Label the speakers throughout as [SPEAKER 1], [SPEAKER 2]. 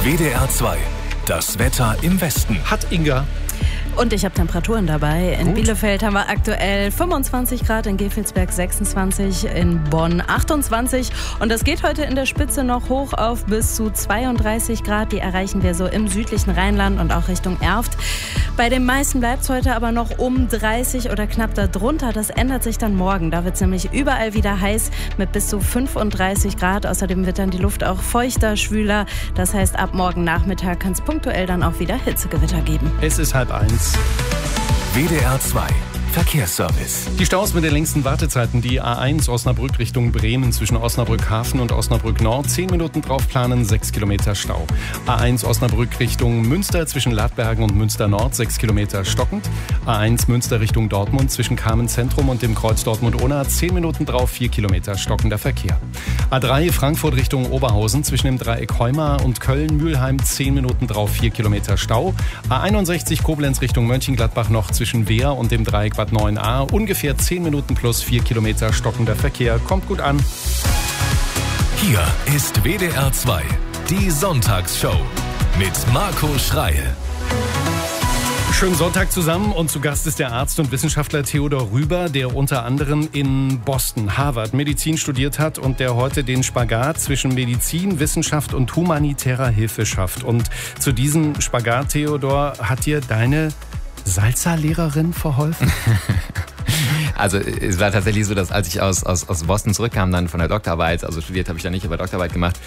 [SPEAKER 1] WDR 2. Das Wetter im Westen.
[SPEAKER 2] Hat Inga.
[SPEAKER 3] Und ich habe Temperaturen dabei. In
[SPEAKER 2] Gut.
[SPEAKER 3] Bielefeld haben wir aktuell 25 Grad, in Gevelsberg 26, in Bonn 28. Und das geht heute in der Spitze noch hoch auf bis zu 32 Grad. Die erreichen wir so im südlichen Rheinland und auch Richtung Erft. Bei den meisten bleibt es heute aber noch um 30 oder knapp darunter. Das ändert sich dann morgen. Da wird es nämlich überall wieder heiß mit bis zu 35 Grad. Außerdem wird dann die Luft auch feuchter, schwüler. Das heißt, ab morgen Nachmittag kann es punktuell dann auch wieder Hitzegewitter geben.
[SPEAKER 2] Es ist 12:30.
[SPEAKER 1] WDR 2. Verkehrsservice.
[SPEAKER 2] Die Staus mit den längsten Wartezeiten. Die A1 Osnabrück Richtung Bremen zwischen Osnabrück Hafen und Osnabrück Nord. 10 Minuten drauf planen, 6 Kilometer Stau. A1 Osnabrück Richtung Münster zwischen Ladbergen und Münster Nord, 6 Kilometer stockend. A1 Münster Richtung Dortmund zwischen Kamen Zentrum und dem Kreuz Dortmund-Unna. 10 Minuten drauf, 4 Kilometer stockender Verkehr. A3 Frankfurt Richtung Oberhausen zwischen dem Dreieck Heumar und Köln-Mühlheim. 10 Minuten drauf, 4 Kilometer Stau. A61 Koblenz Richtung Mönchengladbach noch zwischen Wehr und dem Dreieck Bad 9a. Ungefähr 10 Minuten plus 4 Kilometer stockender Verkehr. Kommt gut an.
[SPEAKER 1] Hier ist WDR 2. Die Sonntagsshow mit Marco Schreil.
[SPEAKER 2] Schönen Sonntag zusammen und zu Gast ist der Arzt und Wissenschaftler Theodor Rüber, der unter anderem in Boston, Harvard Medizin studiert hat und der heute den Spagat zwischen Medizin, Wissenschaft und humanitärer Hilfe schafft. Und zu diesem Spagat, Theodor, hat dir deine Salsa-Lehrerin verholfen?
[SPEAKER 4] Also es war tatsächlich so, dass als ich aus Boston zurückkam, dann von der Doktorarbeit, also studiert habe ich da nicht, aber Doktorarbeit gemacht,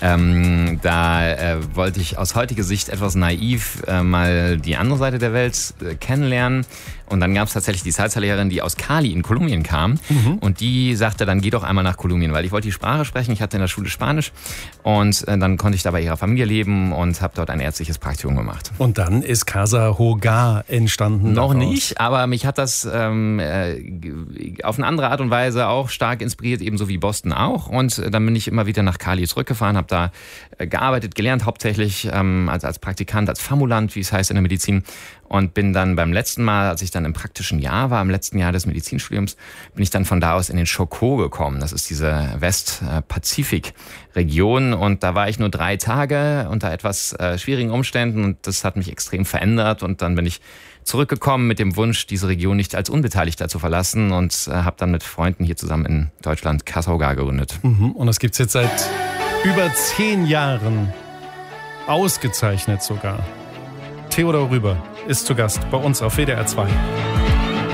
[SPEAKER 4] wollte ich aus heutiger Sicht etwas naiv mal die andere Seite der Welt kennenlernen. Und dann gab es tatsächlich die Salsa-Lehrerin, die aus Cali in Kolumbien kam. Und die sagte, dann geh doch einmal nach Kolumbien, weil ich wollte die Sprache sprechen. Ich hatte in der Schule Spanisch und dann konnte ich da bei ihrer Familie leben und habe dort ein ärztliches Praktikum gemacht.
[SPEAKER 2] Und dann ist Casa Hogar entstanden.
[SPEAKER 4] Noch
[SPEAKER 2] daraus.
[SPEAKER 4] nicht, aber mich hat das auf eine andere Art und Weise auch stark inspiriert, ebenso wie Boston auch. Und dann bin ich immer wieder nach Cali zurückgefahren, habe da gearbeitet, gelernt, hauptsächlich als Praktikant, als Formulant, wie es heißt in der Medizin. Und bin dann beim letzten Mal, als ich dann im praktischen Jahr war, im letzten Jahr des Medizinstudiums, bin ich dann von da aus in den Chocó gekommen. Das ist diese Westpazifik-Region. Und da war ich nur 3 Tage unter etwas schwierigen Umständen. Und das hat mich extrem verändert. Und dann bin ich zurückgekommen mit dem Wunsch, diese Region nicht als Unbeteiligter zu verlassen. Und habe dann mit Freunden hier zusammen in Deutschland Casa Hogar gegründet.
[SPEAKER 2] Und das gibt's jetzt seit über 10 Jahren. Ausgezeichnet sogar. Theodor Rüber ist zu Gast bei uns auf WDR 2.